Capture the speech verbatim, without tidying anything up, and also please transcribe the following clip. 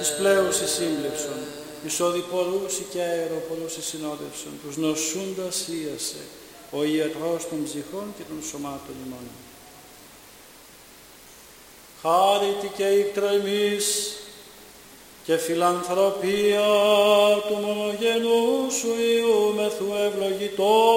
Τους πλέους σύμπλεψον, τους οδηπορούς και αεροπορούς συνόδευσον, τους νοσούντας ίασε, ο ιατρός των ψυχών και των σωμάτων ημών. Χάρητη και εκτρεμής και φιλανθρωπία του μονογενού σου Υιού μεθού ευλογητών